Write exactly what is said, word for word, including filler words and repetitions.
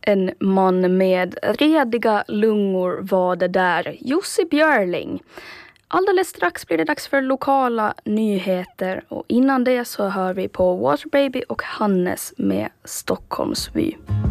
En man med rediga lungor var det där, Jussi Björling. Alldeles strax blir det dags för lokala nyheter och innan det så hör vi på Waterbaby och Hannes med Stockholmsvy.